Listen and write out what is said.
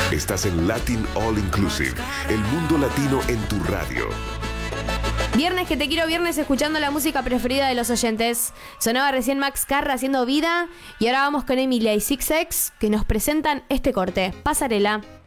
Estás en Latin All Inclusive, el mundo latino en tu radio. Viernes que te quiero, viernes escuchando la música preferida de los oyentes. Sonaba recién Max Carra haciendo Vida y ahora vamos con Emilia y Six X que nos presentan este corte, Pasarela.